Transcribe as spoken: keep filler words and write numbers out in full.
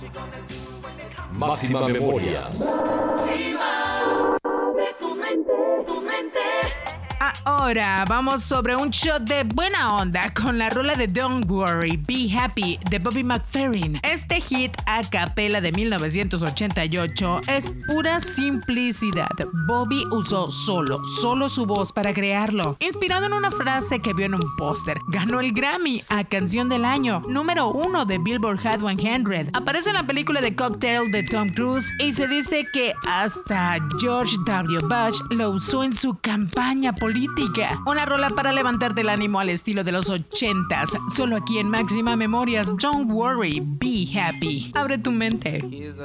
Máxima Memorias. Ahora vamos sobre un shot de buena onda con la rola de Don't Worry, Be Happy de Bobby McFerrin. Este hit a capela de mil novecientos ochenta y ocho es pura simplicidad. Bobby usó solo, solo su voz para crearlo, inspirado en una frase que vio en un póster. Ganó el Grammy a Canción del Año, número uno de Billboard Hot cien. Aparece en la película de Cocktail de Tom Cruise y se dice que hasta George W. Bush lo usó en su campaña política. Una rola para levantarte el ánimo al estilo de los ochentas. Solo aquí en Máxima Memorias. Don't worry, be happy. Abre tu mente.